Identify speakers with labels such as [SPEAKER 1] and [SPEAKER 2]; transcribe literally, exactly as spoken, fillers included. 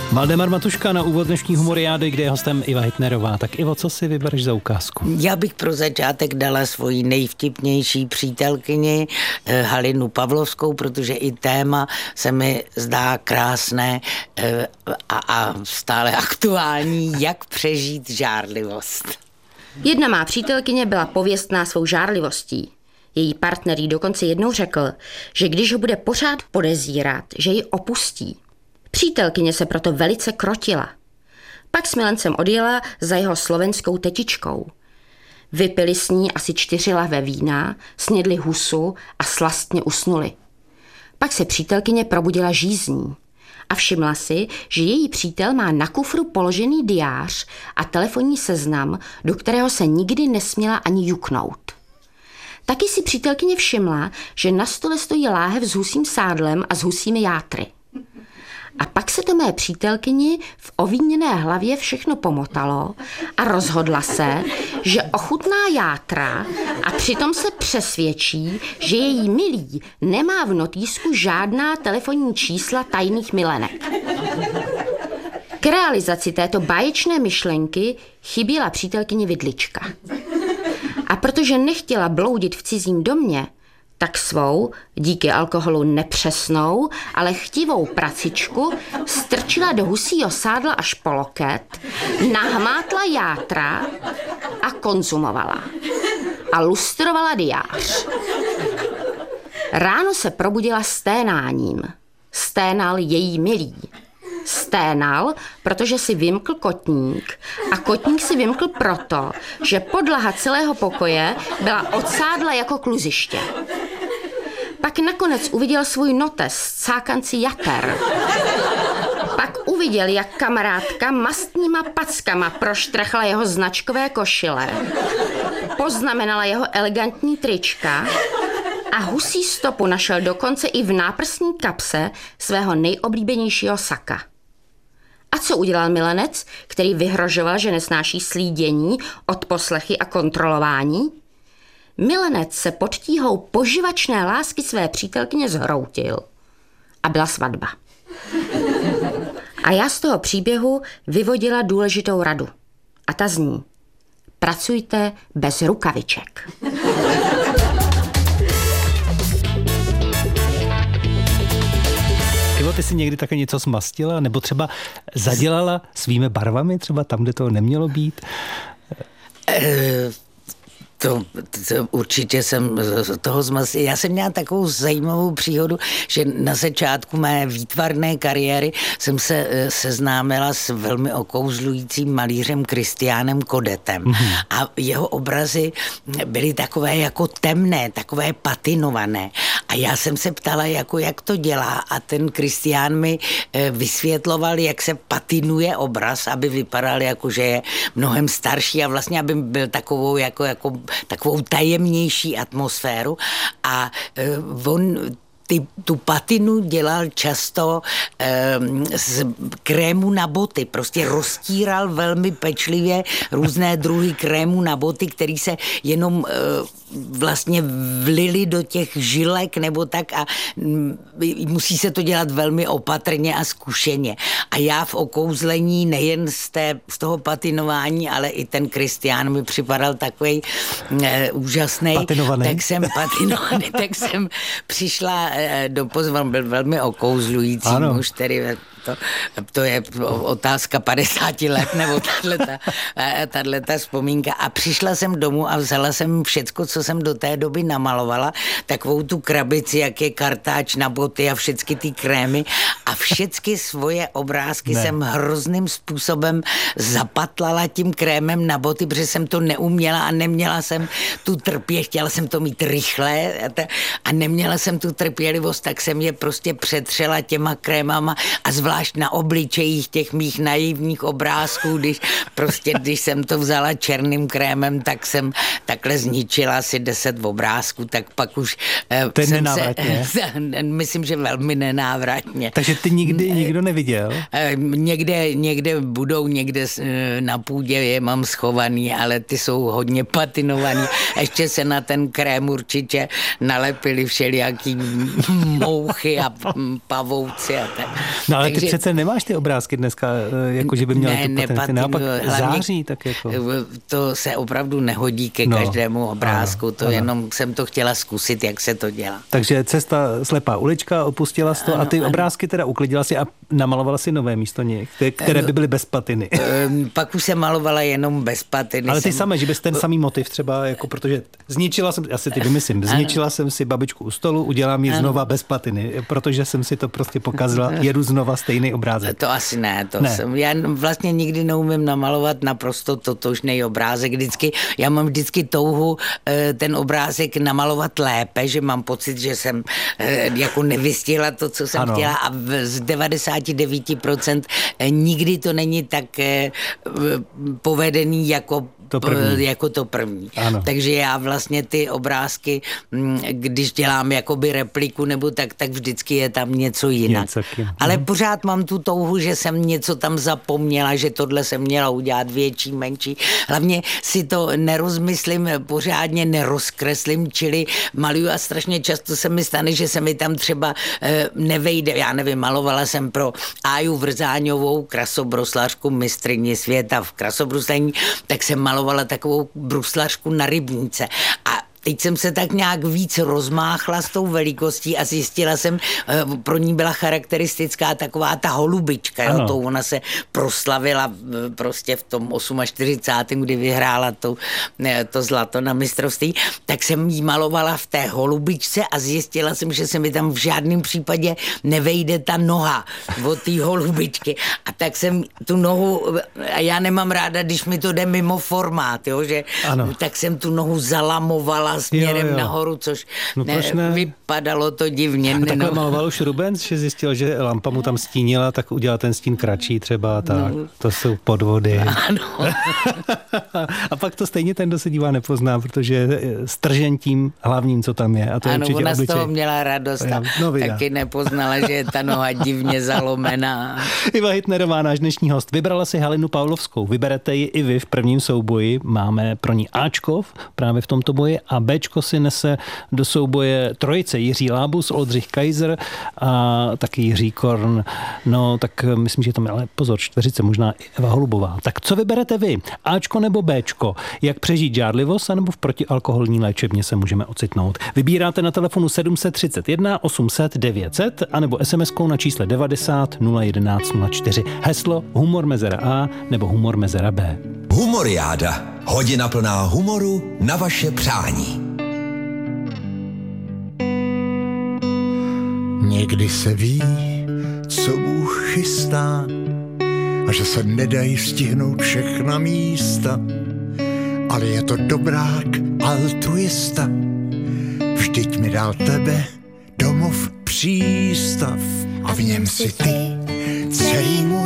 [SPEAKER 1] Valdemar Matuška na úvod dnešní humoriády, kde je hostem Iva Hitnerová. Tak Ivo, co si vybereš za ukázku?
[SPEAKER 2] Já bych pro začátek dala svoji nejvtipnější přítelkyni Halinu Pavlovskou, protože i téma se mi zdá krásné a, a stále aktuální, jak přežít žárlivost.
[SPEAKER 3] Jedna má přítelkyně byla pověstná svou žárlivostí. Její partner jí dokonce jednou řekl, že když ho bude pořád podezírat, že ji opustí. Přítelkyně se proto velice krotila. Pak s milencem odjela za jeho slovenskou tetičkou. Vypili s ní asi čtyři lahve vína, snědli husu a slastně usnuli. Pak se přítelkyně probudila žízní a všimla si, že její přítel má na kufru položený diář a telefonní seznam, do kterého se nikdy nesměla ani juknout. Taky si přítelkyně všimla, že na stole stojí láhev s husím sádlem a s husími játry. A pak se to mé přítelkyni v ovíněné hlavě všechno pomotalo a rozhodla se, že ochutná játra a přitom se přesvědčí, že její milý nemá v notýsku žádná telefonní čísla tajných milenek. K realizaci této báječné myšlenky chyběla přítelkyni vidlička. A protože nechtěla bloudit v cizím domě, tak svou, díky alkoholu nepřesnou, ale chtivou pracičku strčila do husího sádla až po loket, nahmátla játra a konzumovala. A lustrovala diář. Ráno se probudila sténáním. Sténal její milý. Sténal, protože si vymkl kotník a kotník si vymkl proto, že podlaha celého pokoje byla od sádla jako kluziště. Pak nakonec uviděl svůj notes s cákanci jater. Pak uviděl, jak kamarádka mastníma packama proštrachla jeho značkové košile, poznamenala jeho elegantní trička a husí stopu našel dokonce i v náprsní kapse svého nejoblíbenějšího saka. A co udělal milenec, který vyhrožoval, že nesnáší slídění, odposlechy a kontrolování? Milenec se pod tíhou poživačné lásky své přítelkyně zhroutil. A byla svatba. A já z toho příběhu vyvodila důležitou radu. A ta zní: pracujte bez rukaviček.
[SPEAKER 1] Ivo, ty jsi někdy také něco zmastila? Nebo třeba zadělala svými barvami, třeba tam, kde to nemělo být?
[SPEAKER 2] Uh... To, to určitě jsem toho zmastila. Já jsem měla takovou zajímavou příhodu, že na začátku mé výtvarné kariéry jsem se seznámila s velmi okouzlujícím malířem Kristiánem Kodetem. Mm-hmm. A jeho obrazy byly takové jako temné, takové patinované. A já jsem se ptala, jako jak to dělá, a ten Kristián mi vysvětloval, jak se patinuje obraz, aby vypadal jako, že je mnohem starší a vlastně, aby byl takovou jako, jako takovou tajemnější atmosféru a uh, on Ty, tu patinu dělal často eh, z krému na boty. Prostě roztíral velmi pečlivě různé druhy krému na boty, který se jenom eh, vlastně vlili do těch žilek nebo tak a m, musí se to dělat velmi opatrně a zkušeně. A já v okouzlení nejen z, té, z toho patinování, ale i ten Kristián mi připadal takovej eh, úžasný.
[SPEAKER 1] Patinovaný.
[SPEAKER 2] Tak jsem patinovaný, tak jsem přišla do pozvan, byl velmi okouzlující ano. muž, který to, to je otázka padesáti let, nebo tato vzpomínka. A přišla jsem domů a vzala jsem všecko, co jsem do té doby namalovala, takovou tu krabici, jak je kartáč na boty a všechny ty krémy a všechny svoje obrázky ne. jsem hrozným způsobem zapatlala tím krémem na boty, protože jsem to neuměla a neměla jsem tu trpě, chtěla jsem to mít rychle a neměla jsem tu trpělivost, tak jsem je prostě přetřela těma krémama a zvlášť na obličejích těch mých naivních obrázků, když prostě, když jsem to vzala černým krémem, tak jsem takhle zničila asi deset obrázků, tak pak už
[SPEAKER 1] to je nenávratně.
[SPEAKER 2] Se, myslím, že velmi nenávratně.
[SPEAKER 1] Takže ty ty nikdy nikdo neviděl?
[SPEAKER 2] Někde, někde budou, někde na půdě je mám schovaný, ale ty jsou hodně patinovaný. Ještě se na ten krém určitě nalepili všelijaký mouchy a pavouci a tak.
[SPEAKER 1] No ale
[SPEAKER 2] Takže,
[SPEAKER 1] ty přece nemáš ty obrázky dneska, jako že by měla
[SPEAKER 2] ne,
[SPEAKER 1] ty patiny. Ty naopak září, tak jako.
[SPEAKER 2] To se opravdu nehodí ke
[SPEAKER 1] no,
[SPEAKER 2] každému obrázku,
[SPEAKER 1] ano,
[SPEAKER 2] to
[SPEAKER 1] ano.
[SPEAKER 2] Jenom jsem to chtěla zkusit, jak se to dělá.
[SPEAKER 1] Takže cesta slepá ulička, opustila jsi to ano, a ty ano. obrázky teda uklidila si a namalovala si nové místo nich, které by byly bez patiny.
[SPEAKER 2] Pak už jsem malovala jenom bez patiny.
[SPEAKER 1] Ale ty
[SPEAKER 2] jsem...
[SPEAKER 1] samé, že bys ten samý motiv třeba, jako protože zničila jsem, asi ty vymyslím, zničila ano. jsem si babičku u stolu, udělám ji znova bez patiny, protože jsem si to prostě pokazila, jedu znova stejný obrázek.
[SPEAKER 2] To asi ne, to
[SPEAKER 1] ne.
[SPEAKER 2] jsem, já vlastně nikdy neumím namalovat naprosto totožný obrázek, vždycky, já mám vždycky touhu ten obrázek namalovat lépe, že mám pocit, že jsem jako nevystihla to, co jsem ano. chtěla a z devadesát devět procent nikdy to není tak povedený jako
[SPEAKER 1] to první.
[SPEAKER 2] jako to první.
[SPEAKER 1] Ano.
[SPEAKER 2] Takže já vlastně ty obrázky, když dělám jakoby repliku nebo tak, tak vždycky je tam něco jinak.
[SPEAKER 1] Něco
[SPEAKER 2] Ale pořád mám tu touhu, že jsem něco tam zapomněla, že tohle jsem měla udělat větší, menší. Hlavně si to nerozmyslím, pořádně nerozkreslím, čili maluju a strašně často se mi stane, že se mi tam třeba e, nevejde. Já nevím, malovala jsem pro Áju Vrzáňovou, krasobruslařku, mistryni světa v krasobruslení, tak jsem malovala takovou bruslařku na rybníce. A teď jsem se tak nějak víc rozmáchla s tou velikostí a zjistila jsem, pro ní byla charakteristická taková ta holubička, jo, to ona se proslavila prostě v tom čtyřicátém osmém kdy vyhrála to, to zlato na mistrovství, tak jsem jí malovala v té holubičce a zjistila jsem, že se mi tam v žádném případě nevejde ta noha od té holubičky. A tak jsem tu nohu, a já nemám ráda, když mi to jde mimo formát, jo, že, tak jsem tu nohu zalamovala směrem jo, jo. nahoru, což
[SPEAKER 1] no,
[SPEAKER 2] ne, ne? vypadalo to divně.
[SPEAKER 1] A takhle maloval už Rubens, že zjistil, že lampa mu tam stínila, tak udělal ten stín kratší třeba, tak no. To jsou podvody.
[SPEAKER 2] Ano.
[SPEAKER 1] A pak to stejně ten, kdo se dívá, nepozná, protože stržen tím hlavním, co tam je. A to
[SPEAKER 2] ano,
[SPEAKER 1] je
[SPEAKER 2] ona
[SPEAKER 1] obličej.
[SPEAKER 2] z toho měla radost a no, taky nepoznala, že je ta noha divně zalomená.
[SPEAKER 1] Iva Hitnerová, náš dnešní host, vybrala si Halinu Pavlovskou. Vyberete ji i vy v prvním souboji. Máme pro ní Ačko právě v tomto boji a Bčko si nese do souboje trojice Jiří Lábus, Oldřich Kaiser a taky Jiří Korn. No tak myslím, že tam je ale pozor, čtveřice, možná i Eva Holubová. Tak co vyberete vy? Ačko nebo Bčko? Jak přežít žárlivost anebo v protialkoholní léčebně se můžeme ocitnout? Vybíráte na telefonu sedm set třicet jedna osm set devět set anebo es em eskou na čísle devadesát nula jedenáct nula čtyři. Heslo Humor mezera A nebo Humor mezera B.
[SPEAKER 4] Humoriáda. Hodina plná humoru na vaše přání.
[SPEAKER 5] Někdy se ví, co Bůh chystá a že se nedají stihnout všechna místa, ale je to dobrák altruista. Vždyť mi dal tebe domov přístav a v něm si ty celý můj